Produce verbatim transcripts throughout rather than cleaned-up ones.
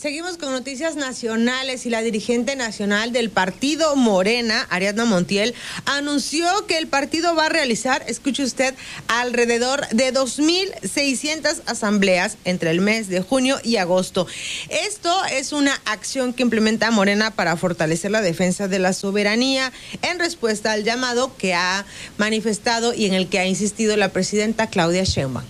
Seguimos con noticias nacionales y la dirigente nacional del partido Morena, Ariadna Montiel, anunció que el partido va a realizar, escuche usted, alrededor de dos mil seiscientas asambleas entre el mes de junio y agosto. Esto es una acción que implementa Morena para fortalecer la defensa de la soberanía en respuesta al llamado que ha manifestado y en el que ha insistido la presidenta Claudia Sheinbaum.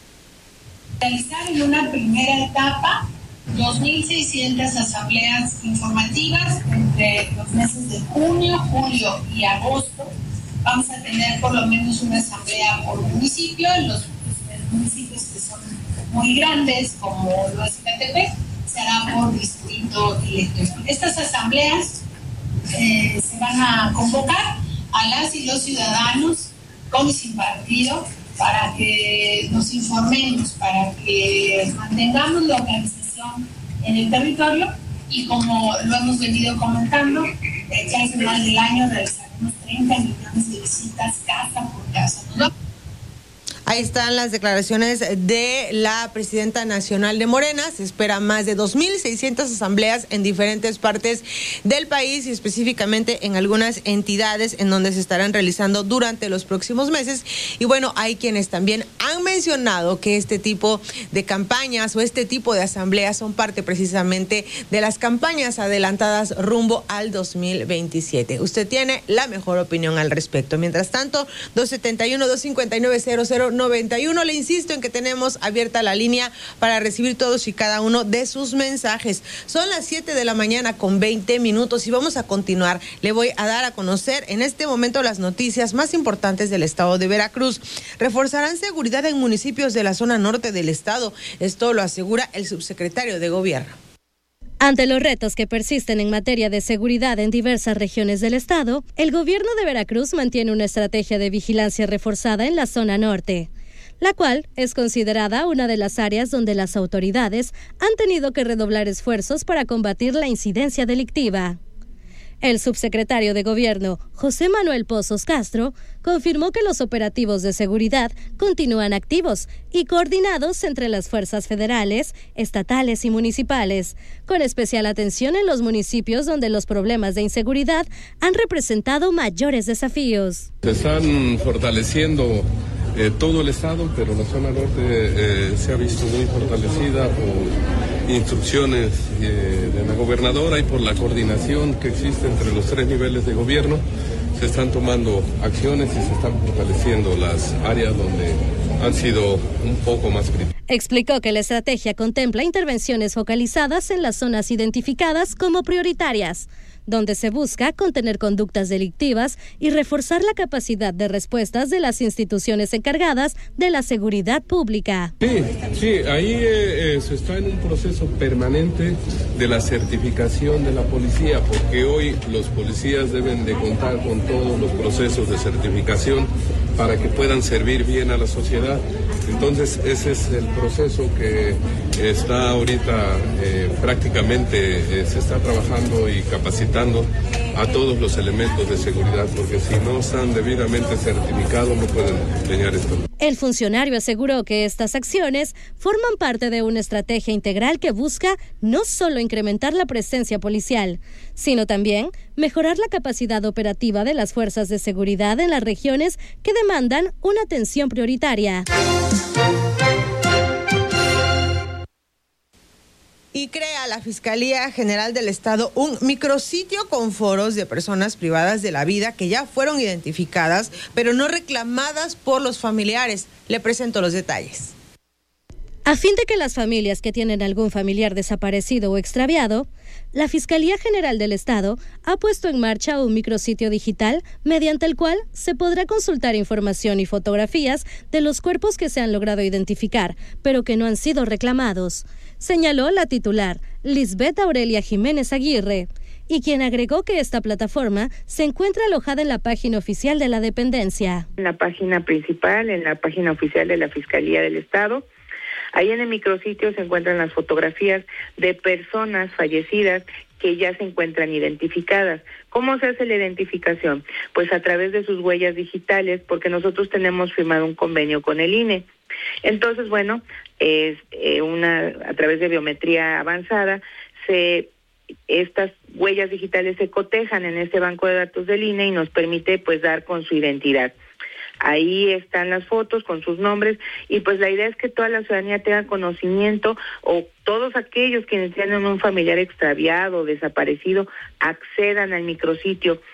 Realizar en una primera etapa dos mil seiscientas asambleas informativas entre los meses de junio, julio y agosto. Vamos a tener por lo menos una asamblea por municipio, en los, los municipios que son muy grandes, como lo es Catepec, se hará por distrito electoral. Estas asambleas eh, se van a convocar a las y los ciudadanos con y sin partido para que nos informemos, para que mantengamos la organización en el territorio y como lo hemos venido comentando, eh, ya al final del año realizaremos treinta millones de visitas casa por casa, ¿no? Ahí están las declaraciones de la presidenta nacional de Morena. Se espera más de dos mil seiscientas asambleas en diferentes partes del país y específicamente en algunas entidades en donde se estarán realizando durante los próximos meses. Y bueno, hay quienes también han mencionado que este tipo de campañas o este tipo de asambleas son parte precisamente de las campañas adelantadas rumbo al dos mil veintisiete. Usted tiene la mejor opinión al respecto. Mientras tanto, dos setenta y uno, dos cincuenta y nueve, cero cero noventa y uno. Le insisto en que tenemos abierta la línea para recibir todos y cada uno de sus mensajes. Son las siete de la mañana con veinte minutos y vamos a continuar. Le voy a dar a conocer en este momento las noticias más importantes del estado de Veracruz. Reforzarán seguridad en municipios de la zona norte del estado. Esto lo asegura el subsecretario de Gobierno. Ante los retos que persisten en materia de seguridad en diversas regiones del estado, el gobierno de Veracruz mantiene una estrategia de vigilancia reforzada en la zona norte, la cual es considerada una de las áreas donde las autoridades han tenido que redoblar esfuerzos para combatir la incidencia delictiva. El subsecretario de Gobierno, José Manuel Pozos Castro, confirmó que los operativos de seguridad continúan activos y coordinados entre las fuerzas federales, estatales y municipales, con especial atención en los municipios donde los problemas de inseguridad han representado mayores desafíos. Se están fortaleciendo eh, todo el estado, pero la zona norte eh, se ha visto muy fortalecida por instrucciones eh, de la gobernadora y por la coordinación que existe entre los tres niveles de gobierno. Se están tomando acciones y se están fortaleciendo las áreas donde han sido un poco más críticas. Explicó que la estrategia contempla intervenciones focalizadas en las zonas identificadas como prioritarias, donde se busca contener conductas delictivas y reforzar la capacidad de respuestas de las instituciones encargadas de la seguridad pública. Sí, sí, ahí eh, se está en un proceso permanente de la certificación de la policía, porque hoy los policías deben de contar con todos los procesos de certificación para que puedan servir bien a la sociedad. Entonces ese es el proceso que está ahorita eh, prácticamente eh, se está trabajando y capacitando a todos los elementos de seguridad, porque si no están debidamente certificados no pueden desempeñar esto. El funcionario aseguró que estas acciones forman parte de una estrategia integral que busca no solo incrementar la presencia policial, sino también mejorar la capacidad operativa de las fuerzas de seguridad en las regiones que demandan una atención prioritaria. Y crea la Fiscalía General del Estado un micrositio con foros de personas privadas de la vida que ya fueron identificadas, pero no reclamadas por los familiares. Le presento los detalles. A fin de que las familias que tienen algún familiar desaparecido o extraviado, la Fiscalía General del Estado ha puesto en marcha un micrositio digital mediante el cual se podrá consultar información y fotografías de los cuerpos que se han logrado identificar, pero que no han sido reclamados, señaló la titular, Lisbeth Aurelia Jiménez Aguirre, y quien agregó que esta plataforma se encuentra alojada en la página oficial de la dependencia. En la página principal, en la página oficial de la Fiscalía del Estado. Ahí en el micrositio se encuentran las fotografías de personas fallecidas que ya se encuentran identificadas. ¿Cómo se hace la identificación? Pues a través de sus huellas digitales, porque nosotros tenemos firmado un convenio con el I N E. Entonces, bueno, es eh, una a través de biometría avanzada se estas huellas digitales se cotejan en este banco de datos del I N E y nos permite pues dar con su identidad. Ahí están las fotos con sus nombres y pues la idea es que toda la ciudadanía tenga conocimiento, o todos aquellos quienes tienen un familiar extraviado o desaparecido accedan al micrositio